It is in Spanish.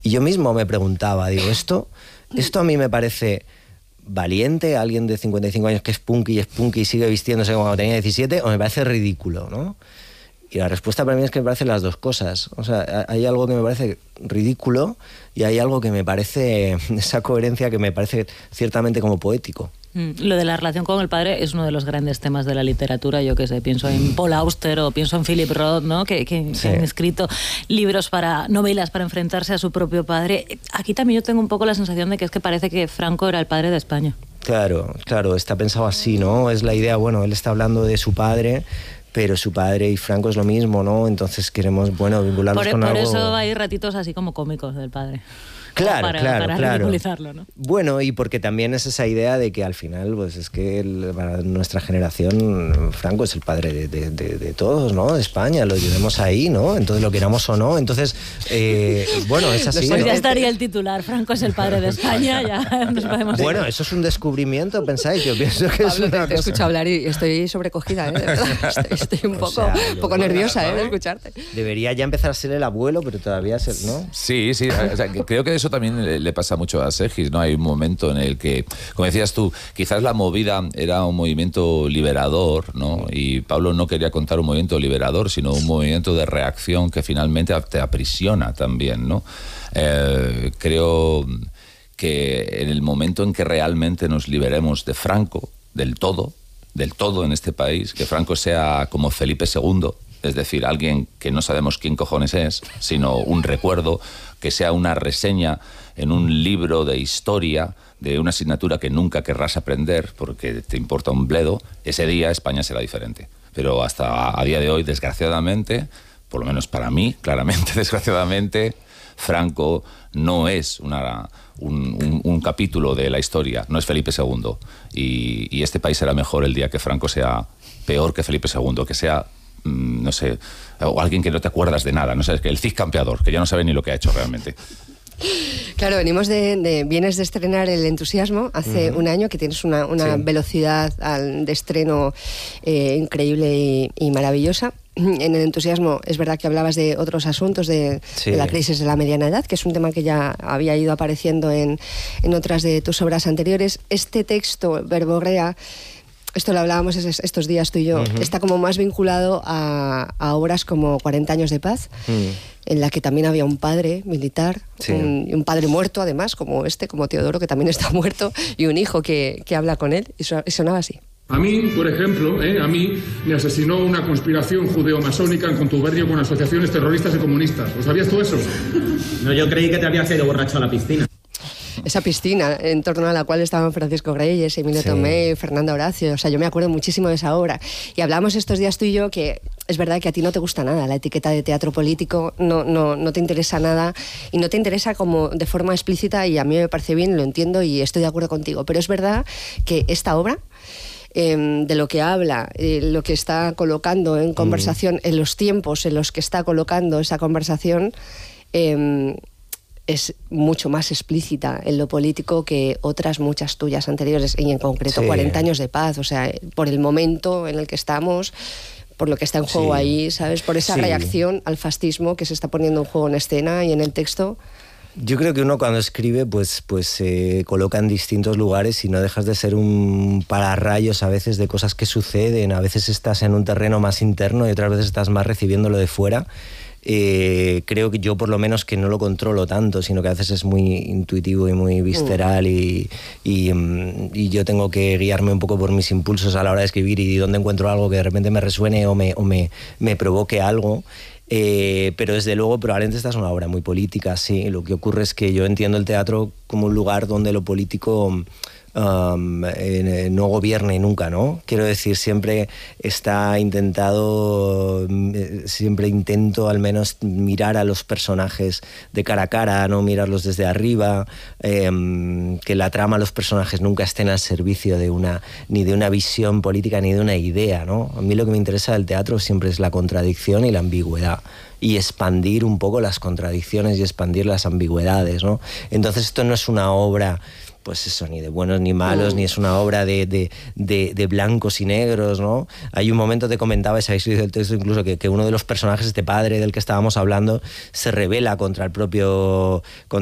Y yo mismo me preguntaba, digo, esto a mí me parece valiente, alguien de 55 años que es punky y sigue vistiéndose como cuando tenía 17, o me parece ridículo, ¿no? Y la respuesta para mí es que me parecen las dos cosas. O sea, hay algo que me parece ridículo y hay algo que me parece, esa coherencia que me parece ciertamente como poético. Lo de la relación con el padre es uno de los grandes temas de la literatura. Yo qué sé, pienso en Paul Auster o pienso en Philip Roth, ¿no? Que han escrito novelas para enfrentarse a su propio padre. Aquí también yo tengo un poco la sensación de que es que parece que Franco era el padre de España. Claro, está pensado así, ¿no? Es la idea, bueno, él está hablando de su padre, pero su padre y Franco es lo mismo, ¿no? Entonces queremos, vincularlos con algo... Por eso hay ratitos así como cómicos del padre. Claro, para ridiculizarlo, ¿no? Bueno, y porque también es esa idea de que al final, pues es que para nuestra generación, Franco es el padre de todos, ¿no? De España, lo llevemos ahí, ¿no? Entonces, lo queramos o no. Entonces, es así. Pues ya estaría el titular, Franco es el padre de España, ya nos podemos ir. Bueno, eso es un descubrimiento, pensáis. Yo pienso que Pablo, es una te escucho hablar y estoy sobrecogida, ¿eh? De verdad. Estoy un poco nerviosa, de escucharte. Debería ya empezar a ser el abuelo, pero todavía es ¿no? Sí, o sea, creo que eso también le pasa mucho a Sergis, ¿no? Hay un momento en el que, como decías tú, quizás la movida era un movimiento liberador, ¿no? Y Pablo no quería contar un movimiento liberador, sino un movimiento de reacción que finalmente te aprisiona también, ¿no? Creo que en el momento en que realmente nos liberemos de Franco, del todo en este país, que Franco sea como Felipe II, es decir, alguien que no sabemos quién cojones es, sino un recuerdo, que sea una reseña en un libro de historia de una asignatura que nunca querrás aprender porque te importa un bledo, ese día España será diferente. Pero hasta a día de hoy, desgraciadamente, por lo menos para mí, claramente, desgraciadamente, Franco no es un capítulo de la historia, no es Felipe II. Y este país será mejor el día que Franco sea peor que Felipe II, que sea... no sé, o alguien que no te acuerdas de nada, no sé, que el Cid campeador, que ya no sabe ni lo que ha hecho realmente. Claro, vienes de estrenar El entusiasmo hace un año, que tienes una velocidad de estreno increíble y maravillosa. En El entusiasmo es verdad que hablabas de otros asuntos, de la crisis de la mediana edad, que es un tema que ya había ido apareciendo en otras de tus obras anteriores. Este texto, Verborrea, esto lo hablábamos estos días tú y yo, está como más vinculado a obras como 40 años de paz, en la que también había un padre militar, un padre muerto además, como Teodoro, que también está muerto, y un hijo que habla con él, y sonaba así. A mí, por ejemplo, a mí me asesinó una conspiración judeo-masónica en contubernio con asociaciones terroristas y comunistas. ¿Lo sabías tú eso? No, yo creí que te habías ido borracho a la piscina. Esa piscina en torno a la cual estaban Francisco Reyes, Emilio Tomé, Fernando Horacio. O sea, yo me acuerdo muchísimo de esa obra. Y hablamos estos días tú y yo que es verdad que a ti no te gusta nada la etiqueta de teatro político, no te interesa nada y no te interesa como de forma explícita, y a mí me parece bien, lo entiendo y estoy de acuerdo contigo. Pero es verdad que esta obra, de lo que habla, lo que está colocando en conversación, en los tiempos en los que está colocando esa conversación, es mucho más explícita en lo político que otras muchas tuyas anteriores, y en concreto 40 años de paz, o sea, por el momento en el que estamos, por lo que está en juego ahí, ¿sabes? Por esa reacción al fascismo que se está poniendo en juego en escena y en el texto. Yo creo que uno cuando escribe pues se coloca en distintos lugares y no dejas de ser un pararrayos a veces de cosas que suceden. A veces estás en un terreno más interno y otras veces estás más recibiéndolo de fuera. Creo que yo por lo menos que no lo controlo tanto, sino que a veces es muy intuitivo y muy visceral y yo tengo que guiarme un poco por mis impulsos a la hora de escribir y dónde encuentro algo que de repente me resuene o me provoque algo. Pero desde luego probablemente esta es una obra muy política, sí. Lo que ocurre es que yo entiendo el teatro como un lugar donde lo político no gobierne nunca, ¿no? Quiero decir, siempre intento al menos mirar a los personajes de cara a cara, no mirarlos desde arriba, que la trama, los personajes nunca estén al servicio ni de una visión política ni de una idea, ¿no? A mí lo que me interesa del teatro siempre es la contradicción y la ambigüedad, y expandir un poco las contradicciones y expandir las ambigüedades, ¿no? Entonces esto no es una obra pues eso, ni de buenos ni malos, ni es una obra de blancos y negros, ¿no? Hay un momento, te comentaba, ese ejercicio del texto incluso, que uno de los personajes, este padre del que estábamos hablando, se rebela contra